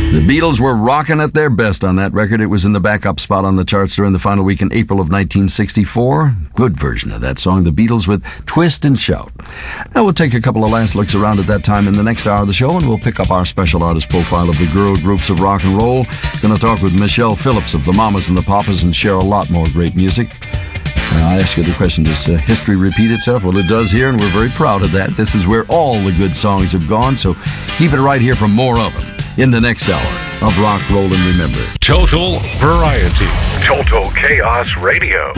The Beatles were rocking at their best on that record. It was in the backup spot on the charts during the final week in April of 1964. Good version of that song, The Beatles with Twist and Shout. Now we'll take a couple of last looks around at that time in the next hour of the show, and we'll pick up our special artist profile of the girl groups of rock and roll. Going to talk with Michelle Phillips of the Mamas and the Papas and share a lot more great music. I ask you the question, does history repeat itself? Well, it does here, and we're very proud of that. This is where all the good songs have gone, so keep it right here for more of them in the next hour of Rock, Roll, and Remember. Total variety. Total Chaos Radio.